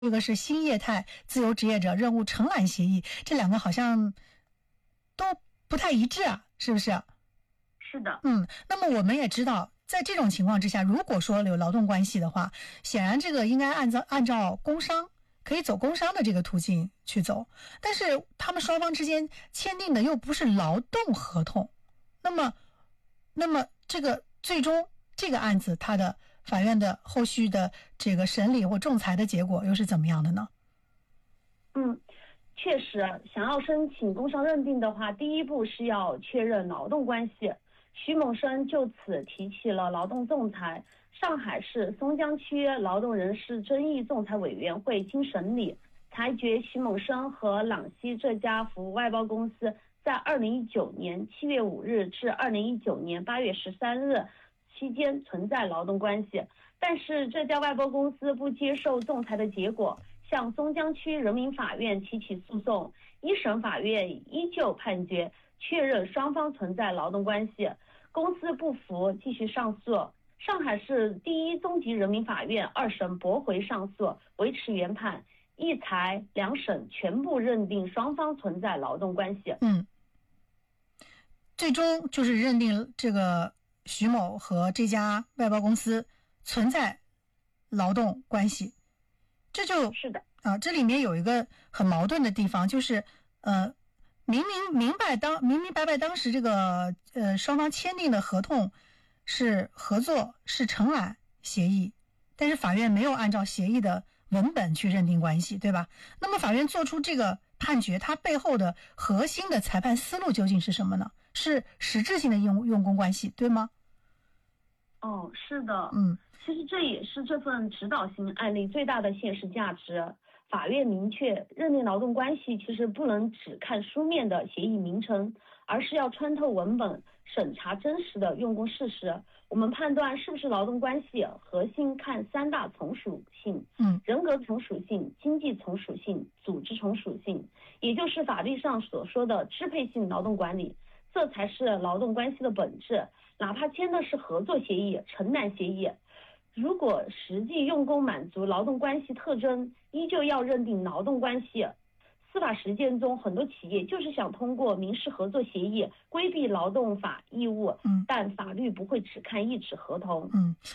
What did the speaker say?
一个是新业态自由职业者任务承揽协议，这两个好像都不太一致啊，是不是？ 是的。 那么我们也知道，在这种情况之下，如果说有劳动关系的话，显然这个应该按照工伤，可以走工伤的这个途径去走，但是他们双方之间签订的又不是劳动合同，那么这个最终这个案子它的法院的后续的这个审理或仲裁的结果又是怎么样的呢？ 确实，想要申请工伤认定的话，第一步是要确认劳动关系。徐某生就此提起了劳动仲裁。上海市松江区劳动人事争议仲裁委员会经审理，裁决徐某生和朗西这家服务外包公司在2019年7月5日至2019年8月13日期间存在劳动关系，但是这家外包公司不接受仲裁的结果，向松江区人民法院提起诉讼。一审法院依旧判决确认双方存在劳动关系，公司不服继续上诉。上海市第一中级人民法院2审驳回上诉，维持原判，一裁2审全部认定双方存在劳动关系。 最终就是认定这个徐某和这家外包公司存在劳动关系。这就是的这里面有一个很矛盾的地方，就是明明白白当时这个双方签订的合同是合作，是承揽协议，但是法院没有按照协议的文本去认定关系，对吧？那么法院做出这个判决，它背后的核心的裁判思路究竟是什么呢？是实质性的用工关系，对吗？ 是的。其实这也是这份指导性案例最大的现实价值。法院明确认定劳动关系其实不能只看书面的协议名称，而是要穿透文本，审查真实的用工事实。我们判断是不是劳动关系，核心看3大从属性：人格从属性、经济从属性、组织从属性，也就是法律上所说的支配性劳动管理。这才是劳动关系的本质，哪怕签的是合作协议、承揽协议，如果实际用工满足劳动关系特征，依旧要认定劳动关系。司法实践中，很多企业就是想通过民事合作协议规避劳动法义务，但法律不会只看一纸合同。